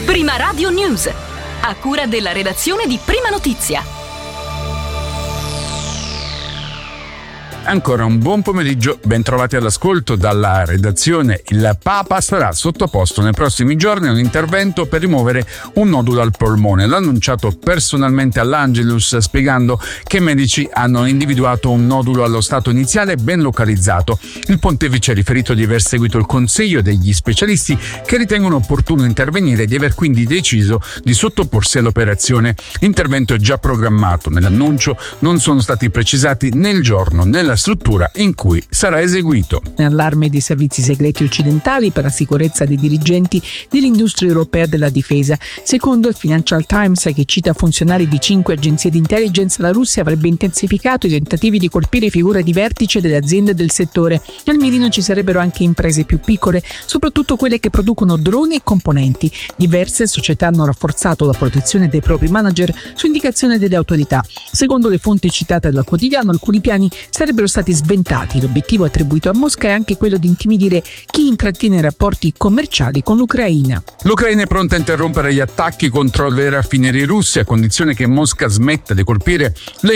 Prima Radio News, a cura della redazione di Prima Notizia. Ancora un buon pomeriggio, ben trovati all'ascolto dalla redazione. Il Papa sarà sottoposto nei prossimi giorni a un intervento per rimuovere un nodulo al polmone. L'ha annunciato personalmente all'Angelus, spiegando che i medici hanno individuato un nodulo allo stato iniziale ben localizzato. Il pontefice ha riferito di aver seguito il consiglio degli specialisti che ritengono opportuno intervenire e di aver quindi deciso di sottoporsi all'operazione. L'intervento è già programmato. Nell'annuncio non sono stati precisati né il giorno né la struttura in cui sarà eseguito. Allarme dei servizi segreti occidentali per la sicurezza dei dirigenti dell'industria europea della difesa. Secondo il Financial Times, che cita funzionari di 5 agenzie di intelligence, la Russia avrebbe intensificato i tentativi di colpire figure di vertice delle aziende del settore. Nel mirino ci sarebbero anche imprese più piccole, soprattutto quelle che producono droni e componenti. Diverse società hanno rafforzato la protezione dei propri manager su indicazione delle autorità. Secondo le fonti citate dal quotidiano, alcuni piani sarebbero stati sventati. L'obiettivo attribuito a Mosca è anche quello di intimidire chi intrattiene rapporti commerciali con l'Ucraina. L'Ucraina è pronta a interrompere gli attacchi contro le raffinerie russe a condizione che Mosca smetta di colpire le